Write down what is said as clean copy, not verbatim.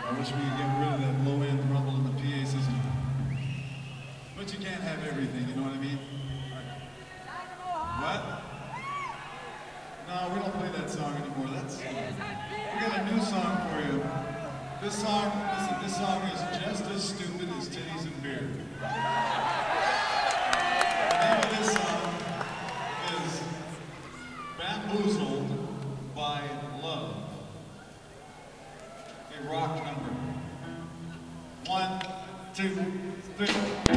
I wish we could get rid of that low-end rumble in the PA system. But you can't have everything, you know what I mean? What? No, we don't play that song anymore. We got a new song for you. This song, listen, this song is just as stupid as titties and beer. The name of this song is Bamboozled by Love. A rock number. 1, 2, 3.